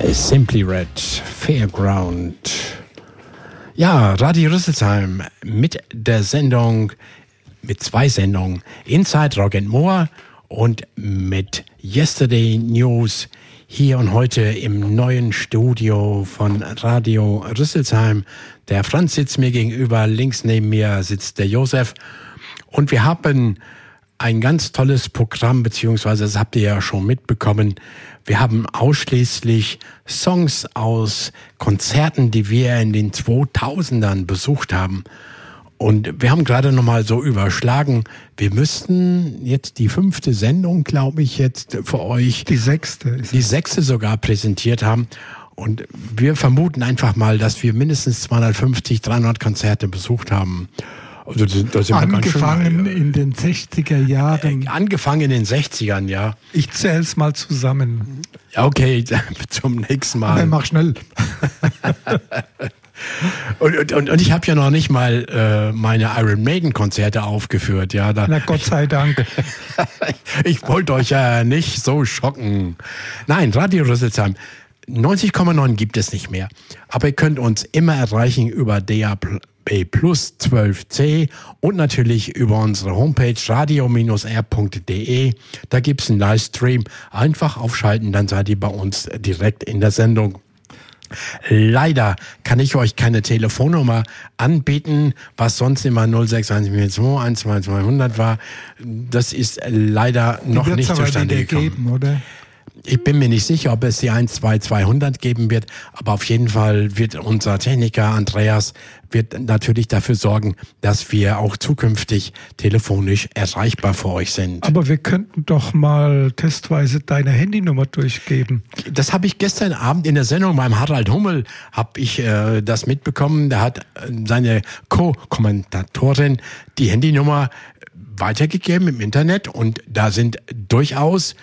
Simply Red, Fairground. Ja, Radio Rüsselsheim mit der Sendung, mit zwei Sendungen, Inside Rock and More und mit Yesterday News hier und heute im neuen Studio von Radio Rüsselsheim. Der Franz sitzt mir gegenüber, links neben mir sitzt der Josef und wir haben ein ganz tolles Programm, beziehungsweise das habt ihr ja schon mitbekommen. Wir haben ausschließlich Songs aus Konzerten, die wir in den 2000ern besucht haben. Und wir haben gerade nochmal so überschlagen, wir müssten jetzt die 5. Sendung, glaube ich, jetzt für euch. Die 6. Die 6. sogar präsentiert haben. Und wir vermuten einfach mal, dass wir mindestens 250, 300 Konzerte besucht haben. Also da sind angefangen in den 60er Jahren. Angefangen in den 60ern, ja. Ich zähl's mal zusammen. Okay, zum nächsten Mal. Aber mach schnell. Und ich habe ja noch nicht mal meine Iron Maiden Konzerte aufgeführt, ja. Na Gott sei Dank. Ich wollte euch ja nicht so schocken. Nein, Radio Rüsselsheim 90,9 gibt es nicht mehr. Aber ihr könnt uns immer erreichen über DAB+ Plus 12C und natürlich über unsere Homepage radio-r.de. Da gibt es einen Livestream. Einfach aufschalten, dann seid ihr bei uns direkt in der Sendung. Leider kann ich euch keine Telefonnummer anbieten, was sonst immer 0612 war. Das ist leider noch nicht zustande gekommen. Geben, oder? Ich bin mir nicht sicher, ob es die 12200 geben wird, aber auf jeden Fall wird unser Techniker Andreas wird natürlich dafür sorgen, dass wir auch zukünftig telefonisch erreichbar für euch sind. Aber wir könnten doch mal testweise deine Handynummer durchgeben. Das habe ich gestern Abend in der Sendung beim Harald Hummel habe ich das mitbekommen. Da hat seine Co-Kommentatorin die Handynummer weitergegeben im Internet und da sind durchaus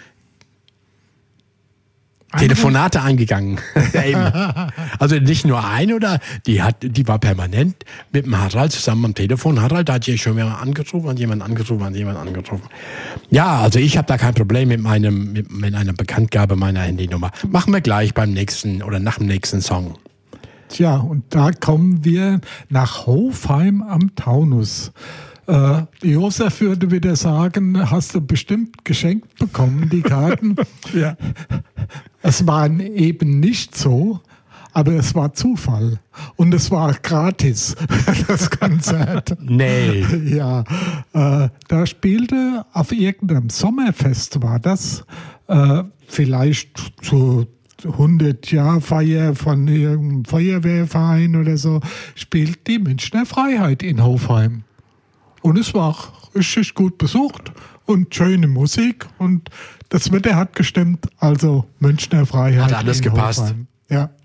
Telefonate eingegangen. Also nicht nur ein oder die war permanent mit dem Harald zusammen am Telefon. Harald hat hier schon mal angerufen, jemand angerufen. Ja, also ich habe da kein Problem mit einer Bekanntgabe meiner Handynummer. Machen wir gleich beim nächsten oder nach dem nächsten Song. Tja, und da kommen wir nach Hofheim am Taunus. Josef würde wieder sagen, hast du bestimmt geschenkt bekommen, die Karten. Ja. Es war eben nicht so, aber es war Zufall. Und es war gratis, das Konzert. Nee. Ja, da spielte auf irgendeinem Sommerfest, war das, vielleicht so 100-Jahr-Feier von irgendeinem Feuerwehrverein oder so, spielt die Münchner Freiheit in Hofheim. Und es war richtig gut besucht und schöne Musik und das Wetter hat gestimmt, also Münchner Freiheit. Hat alles gepasst. Ja.